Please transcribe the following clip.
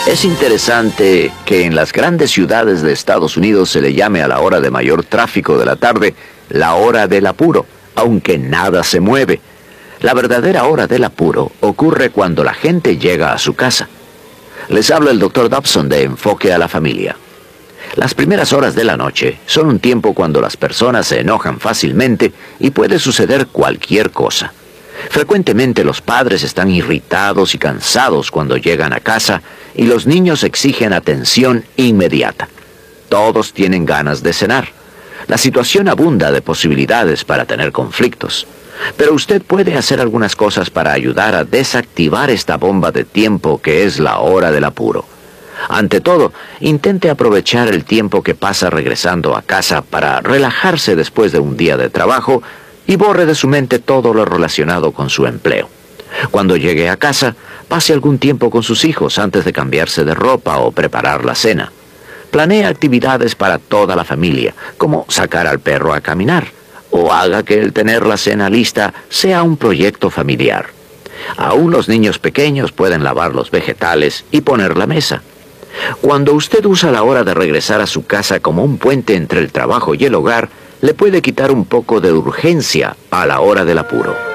Es interesante que en las grandes ciudades de Estados Unidos se le llame a la hora de mayor tráfico de la tarde la hora del apuro, aunque nada se mueve. La verdadera hora del apuro ocurre cuando la gente llega a su casa. Les habla el Dr. Dobson de Enfoque a la Familia. Las primeras horas de la noche son un tiempo cuando las personas se enojan fácilmente y puede suceder cualquier cosa. Frecuentemente los padres están irritados y cansados cuando llegan a casa y los niños exigen atención inmediata. Todos tienen ganas de cenar. La situación abunda de posibilidades para tener conflictos. Pero usted puede hacer algunas cosas para ayudar a desactivar esta bomba de tiempo que es la hora del apuro. Ante todo, intente aprovechar el tiempo que pasa regresando a casa para relajarse después de un día de trabajo y borre de su mente todo lo relacionado con su empleo. Cuando llegue a casa, pase algún tiempo con sus hijos antes de cambiarse de ropa o preparar la cena. Planee actividades para toda la familia, como sacar al perro a caminar, o haga que el tener la cena lista sea un proyecto familiar. Aún los niños pequeños pueden lavar los vegetales y poner la mesa. Cuando usted usa la hora de regresar a su casa como un puente entre el trabajo y el hogar, le puede quitar un poco de urgencia a la hora del apuro.